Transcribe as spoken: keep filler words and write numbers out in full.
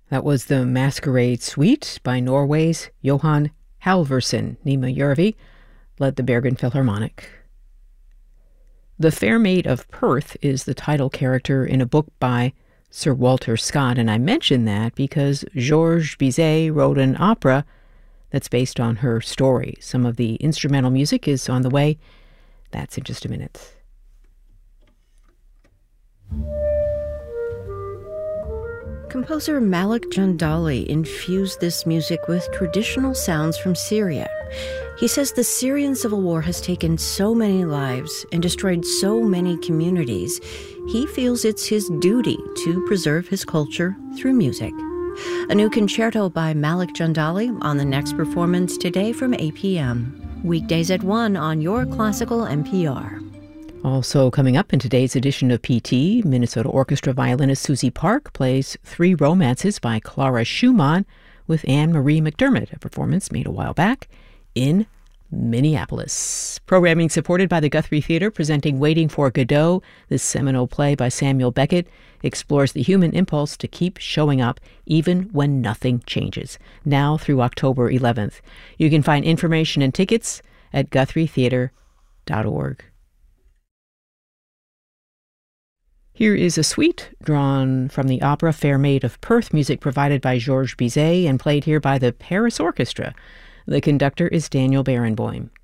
That was the Masquerade Suite by Norway's Johan Halvorsen. Nima Järvi led the Bergen Philharmonic. The Fair Maid of Perth is the title character in a book by Sir Walter Scott, and I mention that because Georges Bizet wrote an opera that's based on her story. Some of the instrumental music is on the way. That's in just a minute. Composer Malik Jandali infused this music with traditional sounds from Syria. He says the Syrian civil war has taken so many lives and destroyed so many communities. He feels it's his duty to preserve his culture through music. A new concerto by Malik Jandali on the next performance today from eight p.m. Weekdays at one on your classical N P R. Also coming up in today's edition of P T, Minnesota Orchestra violinist Susie Park plays Three Romances by Clara Schumann with Anne-Marie McDermott, a performance made a while back in Minneapolis. Programming supported by the Guthrie Theater, presenting Waiting for Godot. This seminal play by Samuel Beckett explores the human impulse to keep showing up even when nothing changes. Now through October eleventh. You can find information and tickets at guthrie theater dot org. Here is a suite drawn from the opera Fair Maid of Perth, music provided by Georges Bizet and played here by the Paris Orchestra. The conductor is Daniel Barenboim.